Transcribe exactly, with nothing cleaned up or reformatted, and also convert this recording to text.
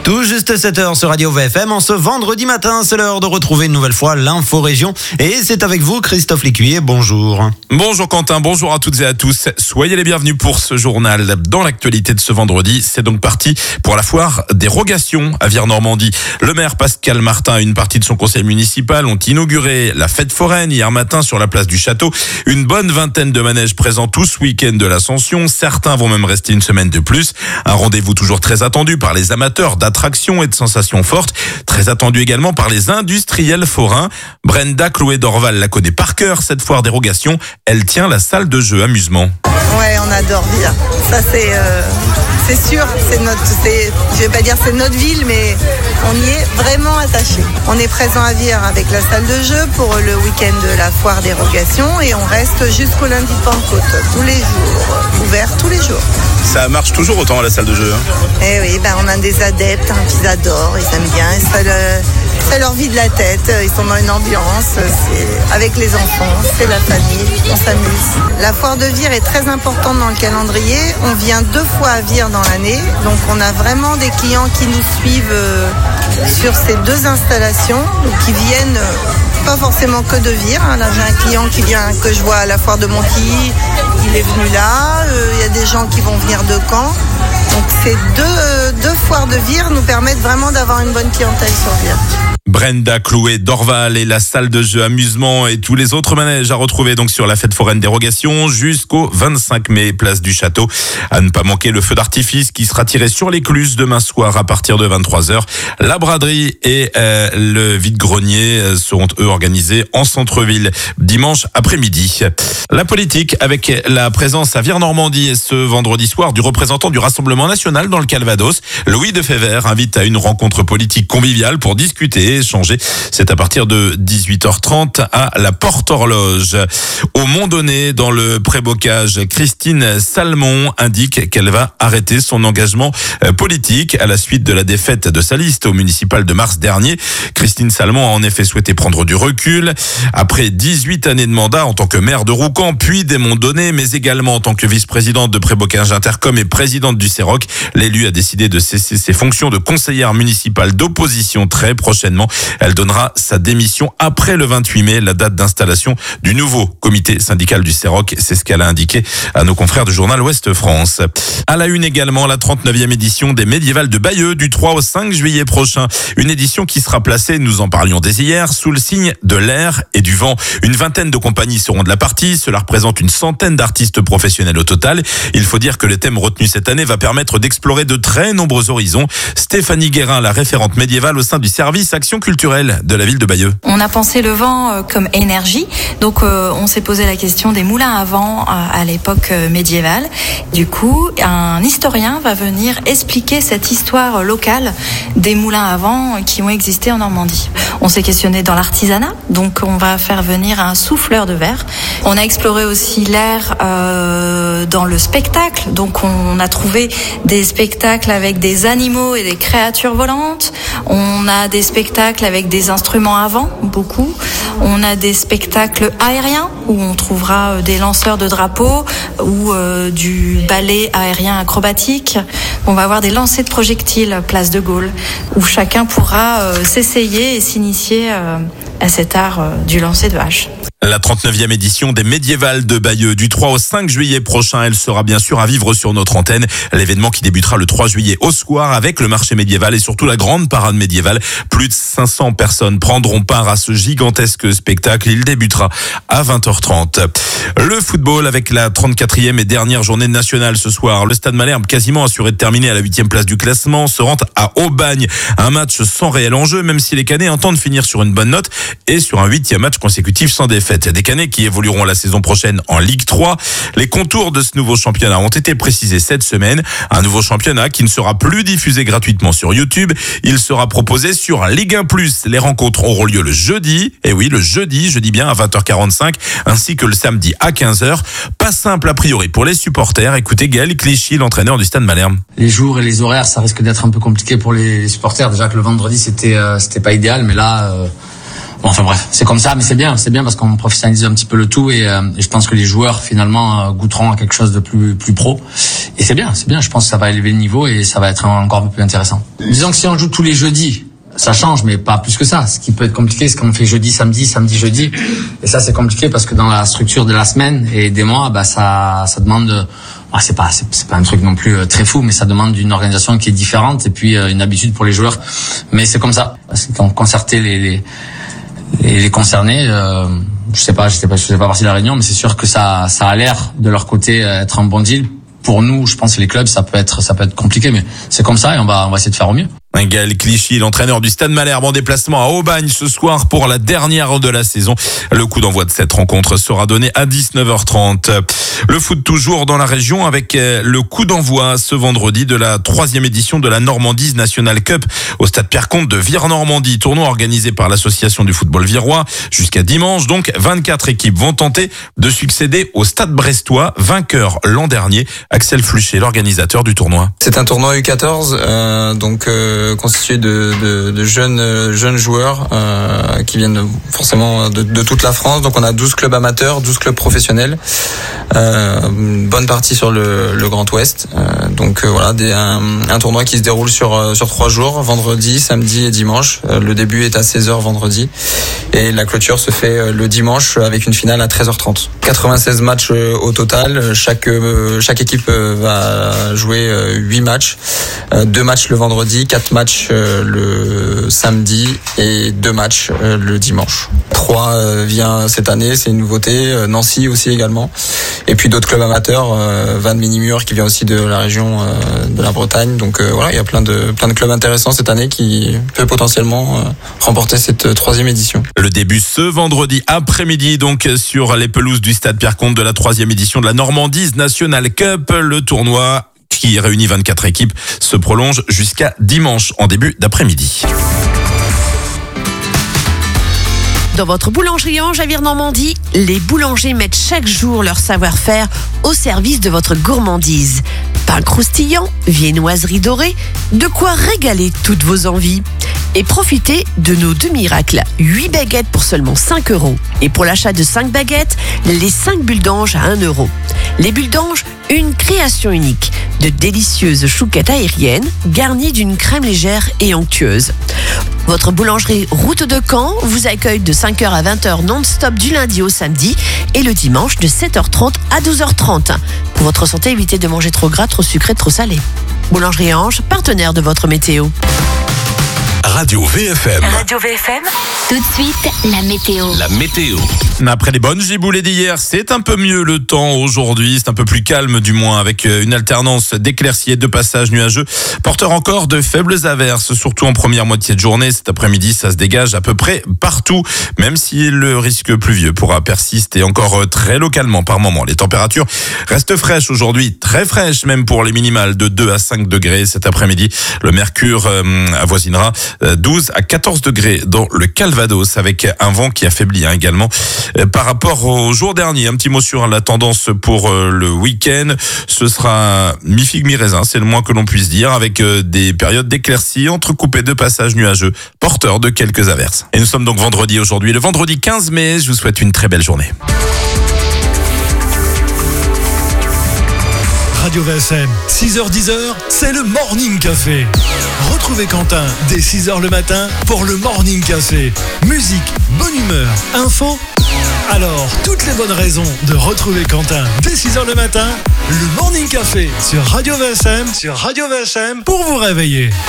Tout juste sept heures sur Radio V F M. En ce vendredi matin, c'est l'heure de retrouver une nouvelle fois l'info région. Et c'est avec vous, Christophe Lécuyer. Bonjour. Bonjour Quentin, bonjour à toutes et à tous. Soyez les bienvenus pour ce journal. Dans l'actualité de ce vendredi, c'est donc parti pour la foire des rogations à Vire-Normandie. Le maire Pascal Martin et une partie de son conseil municipal ont inauguré la fête foraine hier matin sur la place du château. Une bonne vingtaine de manèges présents tout ce week-end de l'Ascension. Certains vont même rester une semaine de plus. Un rendez-vous toujours très attendu par les amateurs d'attractions et de sensations fortes. Très attendu également par les industriels forains. Brenda Clouet-Dorval la connaît par cœur, cette foire des rogations. Elle tient la salle de jeu amusement. Ouais, on adore Vire. Ça, c'est, euh, c'est sûr. C'est notre, c'est, je vais pas dire c'est notre ville, mais on y est vraiment attaché. On est présent à Vire avec la salle de jeu pour le week-end de la foire des rogations et on reste jusqu'au lundi de Pentecôte, tous les jours, ouvert tous les jours. Ça marche toujours autant à la salle de jeu, hein. Eh oui, ben on a des adeptes hein, qui adorent, ils aiment bien, et ça, le, ça leur vide la tête, ils sont dans une ambiance, c'est avec les enfants, c'est la famille, on s'amuse. La foire de Vire est très importante dans le calendrier, on vient deux fois à Vire dans l'année, donc on a vraiment des clients qui nous suivent euh, sur ces deux installations, donc qui viennent euh, pas forcément que de Vire, hein. Là j'ai un client qui vient, que je vois à la foire de Montilly, il est venu là, il euh, y a des gens qui vont venir de Caen. Donc ces deux, deux foires de Vire nous permettent vraiment d'avoir une bonne clientèle sur Vire. Brenda Clouet-Dorval et la salle de jeu amusement et tous les autres manèges à retrouver donc sur la fête foraine des rogations jusqu'au vingt-cinq mai, place du château. À ne pas manquer le feu d'artifice qui sera tiré sur l'écluse demain soir à partir de vingt-trois heures. La braderie et euh, le vide-grenier seront eux organisés en centre-ville dimanche après-midi. La politique avec la présence à Vire-Normandie ce vendredi soir du représentant du Rassemblement national dans le Calvados. Louis Defebvre invite à une rencontre politique conviviale pour discuter et échanger. C'est à partir de dix-huit heures trente à la Porte Horloge. Au Mont-Donné, dans le Prébocage, Christine Salmon indique qu'elle va arrêter son engagement politique à la suite de la défaite de sa liste au municipal de mars dernier. Christine Salmon a en effet souhaité prendre du recul. Après dix-huit années de mandat en tant que maire de Roucan, puis des Monts-Donné, mais également en tant que vice-présidente de Prébocage Intercom et présidente du CEROC, l'élu a décidé de cesser ses fonctions de conseillère municipale d'opposition très prochainement. Elle donnera sa démission après le vingt-huit mai, la date d'installation du nouveau comité syndical du CEROC. C'est ce qu'elle a indiqué à nos confrères du journal Ouest France. À la une également, la trente-neuvième édition des Médiévales de Bayeux du trois au cinq juillet prochain. Une édition qui sera placée, nous en parlions dès hier, sous le signe de l'air et du vent. Une vingtaine de compagnies seront de la partie. Cela représente une centaine d'artistes professionnels au total. Il faut dire que le thème retenu cette année va permettre d'explorer de très nombreux horizons. Stéphanie Guérin, la référente médiévale au sein du service Action culturelle de la ville de Bayeux. On a pensé le vent euh, comme énergie, donc euh, on s'est posé la question des moulins à vent à, à l'époque euh, médiévale. Du coup, un historien va venir expliquer cette histoire locale des moulins à vent qui ont existé en Normandie. On s'est questionné dans l'artisanat, donc on va faire venir un souffleur de verre. On a exploré aussi l'air euh, dans le spectacle, donc on a trouvé des spectacles avec des animaux et des créatures volantes. On a des spectacles avec des instruments à vent, beaucoup. On a des spectacles aériens où on trouvera des lanceurs de drapeaux ou euh, du ballet aérien acrobatique. On va avoir des lancers de projectiles, place de Gaulle, où chacun pourra euh, s'essayer et s'initier euh, à cet art euh, du lancer de hache. La trente-neuvième édition des Médiévales de Bayeux du trois au cinq juillet prochain. Elle sera bien sûr à vivre sur notre antenne. L'événement qui débutera le trois juillet au soir avec le marché médiéval et surtout la grande parade médiévale. Plus de cinq cents personnes prendront part à ce gigantesque spectacle. Il débutera à vingt heures trente. Le football avec la trente-quatrième et dernière journée nationale ce soir. Le Stade Malherbe, quasiment assuré de terminer à la huitième place du classement, se rend à Aubagne. Un match sans réel enjeu, même si les Canets entendent finir sur une bonne note et sur un huitième match consécutif sans défaite. Des Canets qui évolueront la saison prochaine en Ligue trois. Les contours de ce nouveau championnat ont été précisés cette semaine. Un nouveau championnat qui ne sera plus diffusé gratuitement sur YouTube. Il sera proposé sur Ligue un plus. Les rencontres auront lieu le jeudi. Et oui, le jeudi, je dis bien à vingt heures quarante-cinq, ainsi que le samedi à quinze heures. Pas simple a priori pour les supporters. Écoutez Gaël Clichy, l'entraîneur du Stade Malherbe. Les jours et les horaires, ça risque d'être un peu compliqué pour les supporters. Déjà que le vendredi, c'était euh, c'était pas idéal, mais là... Euh... Bon, enfin bref, c'est comme ça, mais c'est bien, c'est bien parce qu'on professionnalise un petit peu le tout et, euh, et je pense que les joueurs finalement euh, goûteront à quelque chose de plus plus pro. Et c'est bien, c'est bien. Je pense que ça va élever le niveau et ça va être encore un peu plus intéressant. Disons que si on joue tous les jeudis, ça change, mais pas plus que ça. Ce qui peut être compliqué, c'est qu'on fait jeudi, samedi, samedi, jeudi. Et ça, c'est compliqué parce que dans la structure de la semaine et des mois, bah ça, ça demande. Ah, c'est pas, c'est, c'est pas un truc non plus très fou, mais ça demande une organisation qui est différente et puis euh, une habitude pour les joueurs. Mais c'est comme ça. Parce qu'on concertait les, les les, les concernés. Euh, je sais pas, je sais pas, je sais pas partie de la réunion, mais c'est sûr que ça, ça a l'air de leur côté être un bon deal. Pour nous, je pense que les clubs, ça peut être, ça peut être compliqué, mais c'est comme ça et on va, on va essayer de faire au mieux. Gaël Clichy, l'entraîneur du Stade Malherbe en déplacement à Aubagne ce soir pour la dernière de la saison. Le coup d'envoi de cette rencontre sera donné à dix-neuf heures trente. Le foot toujours dans la région avec le coup d'envoi ce vendredi de la troisième édition de la Normandie National Cup au Stade Pierre-Comte de Vire-Normandie. Tournoi organisé par l'association du football virois jusqu'à dimanche. Donc vingt-quatre équipes vont tenter de succéder au Stade brestois, vainqueur l'an dernier. Axel Fluchet, l'organisateur du tournoi. C'est un tournoi U quatorze, euh, donc euh, constitué de, de, de jeunes jeunes joueurs euh, qui viennent forcément de, de toute la France. Donc on a douze clubs amateurs, douze clubs professionnels, euh, une bonne partie sur le, le Grand Ouest. Euh, donc euh, voilà, des, un, un tournoi qui se déroule sur sur trois jours, vendredi, samedi et dimanche. Euh, le début est à seize heures vendredi et la clôture se fait le dimanche avec une finale à treize heures trente. quatre-vingt-seize matchs au total. Chaque chaque équipe va jouer huit matchs, deux matchs le vendredi, quatre matchs le samedi et deux matchs le dimanche. Troyes vient cette année, c'est une nouveauté. Nancy aussi également. Et puis d'autres clubs amateurs, Vannes Minimur qui vient aussi de la région de la Bretagne. Donc voilà, il y a plein de plein de clubs intéressants cette année qui peuvent potentiellement remporter cette troisième édition. Le début ce vendredi après-midi donc sur les pelouses du Stade Pierre-Comte de la troisième édition de la Normandie National Cup. Le tournoi qui réunit vingt-quatre équipes se prolonge jusqu'à dimanche en début d'après-midi. Dans votre boulangerie Ange à Vire-Normandie, les boulangers mettent chaque jour leur savoir-faire au service de votre gourmandise. Pain croustillant, viennoiserie dorée, de quoi régaler toutes vos envies. Et profitez de nos deux miracles, huit baguettes pour seulement cinq euros. Et pour l'achat de cinq baguettes, les cinq bulles d'ange à un euro. Les bulles d'ange, une création unique, de délicieuses chouquettes aériennes garnies d'une crème légère et onctueuse. Votre boulangerie Route de Caen vous accueille de cinq heures à vingt heures non-stop du lundi au samedi et le dimanche de sept heures trente à douze heures trente. Pour votre santé, évitez de manger trop gras, trop sucré, trop salé. Boulangerie Ange, partenaire de votre météo. Radio V F M. Radio V F M. Tout de suite, la météo. La météo. Après les bonnes giboulées d'hier, c'est un peu mieux le temps aujourd'hui. C'est un peu plus calme du moins avec une alternance d'éclaircies et de passages nuageux. Porteur encore de faibles averses, surtout en première moitié de journée. Cet après-midi, ça se dégage à peu près partout, même si le risque pluvieux pourra persister encore très localement par moment. Les températures restent fraîches aujourd'hui, très fraîches même pour les minimales de deux à cinq degrés cet après-midi. Le mercure euh, avoisinera douze à quatorze degrés dans le Calvados avec un vent qui affaiblit hein, également par rapport au jour dernier. Un petit mot sur la tendance pour le week-end. Ce sera mi-figue, mi-raisin, c'est le moins que l'on puisse dire, avec des périodes d'éclaircies entrecoupées de passages nuageux porteurs de quelques averses. Et nous sommes donc vendredi aujourd'hui, le vendredi quinze mai. Je vous souhaite une très belle journée. Radio V F M, six heures dix, c'est le Morning Café. Retrouvez Quentin dès six heures le matin pour le Morning Café. Musique, bonne humeur, info. Alors, toutes les bonnes raisons de retrouver Quentin dès six heures le matin, le Morning Café sur Radio V F M, sur Radio V F M pour vous réveiller.